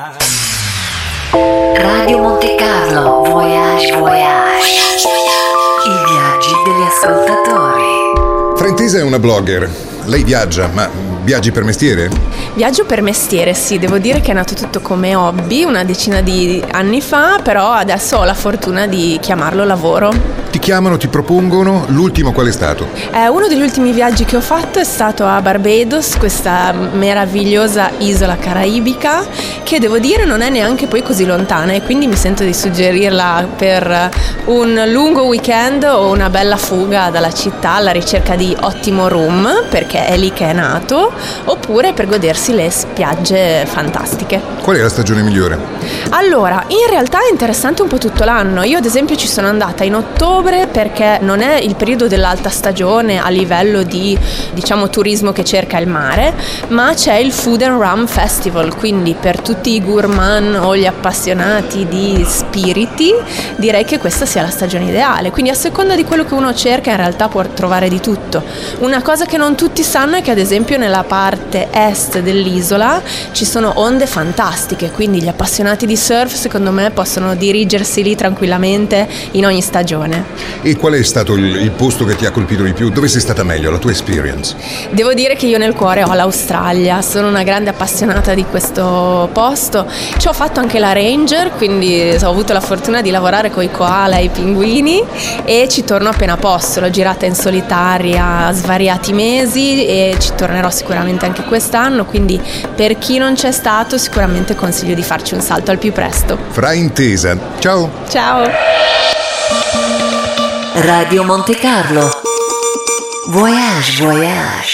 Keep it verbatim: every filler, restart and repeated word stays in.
Radio Monte Carlo, Voyage Voyage. I viaggi degli ascoltatori. Fra Intesa è una blogger. Lei viaggia, ma viaggi per mestiere? Viaggio per mestiere, sì, devo dire che è nato tutto come hobby una decina di anni fa, però adesso ho la fortuna di chiamarlo lavoro. Ti chiamano, ti propongono, l'ultimo qual è stato? Eh, uno degli ultimi viaggi che ho fatto è stato a Barbados, questa meravigliosa isola caraibica, che devo dire non è neanche poi così lontana, e quindi mi sento di suggerirla per un lungo weekend o una bella fuga dalla città alla ricerca di ottimo room, perché è lì che è nato, oppure per godersi le spiagge fantastiche. Qual è la stagione migliore? Allora, in realtà è interessante un po' tutto l'anno. Io ad esempio ci sono andata in ottobre perché non è il periodo dell'alta stagione a livello di, diciamo, turismo che cerca il mare, ma c'è il Food and Rum Festival, quindi per tutti i gourmand o gli appassionati di spiriti direi che questa sia la stagione ideale. Quindi a seconda di quello che uno cerca in realtà può trovare di tutto. Una cosa che non tutti sanno è che ad esempio nella parte est dell'isola ci sono onde fantastiche, quindi gli appassionati di surf secondo me possono dirigersi lì tranquillamente in ogni stagione. E qual è stato il, il posto che ti ha colpito di più? Dove sei stata meglio, la tua experience? Devo dire che io nel cuore ho l'Australia, sono una grande appassionata di questo posto. Ci ho fatto anche la ranger, quindi ho avuto la fortuna di lavorare con i koala e i pinguini, e ci torno appena posso. L'ho girata in solitaria svariati mesi e ci tornerò sicuramente anche quest'anno, quindi per chi non c'è stato sicuramente consiglio di farci un salto al più presto. Fra Intesa, ciao! Ciao! Radio Monte Carlo, Voyage Voyage.